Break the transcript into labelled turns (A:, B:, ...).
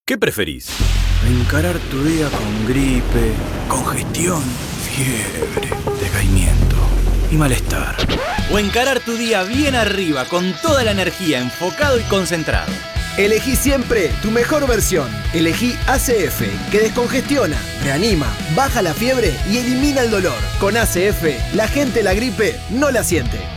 A: ¿Qué preferís?
B: Encarar tu día con gripe, congestión, fiebre, decaimiento y malestar.
A: ¿O encarar tu día bien arriba, con toda la energía, enfocado y concentrado?
C: Elegí siempre tu mejor versión. Elegí ACF, que descongestiona, reanima, baja la fiebre y elimina el dolor. Con ACF, la gente la gripe no la siente.